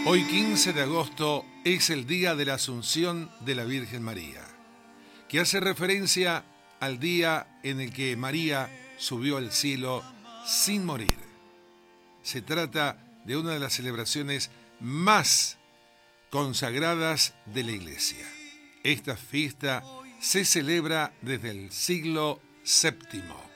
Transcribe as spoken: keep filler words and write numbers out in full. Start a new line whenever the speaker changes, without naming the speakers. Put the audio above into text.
Hoy quince de agosto es el día de la Asunción de la Virgen María, que hace referencia al día en el que María subió al cielo sin morir. Se trata de una de las celebraciones más consagradas de la Iglesia. Esta fiesta se celebra desde el siglo séptimo.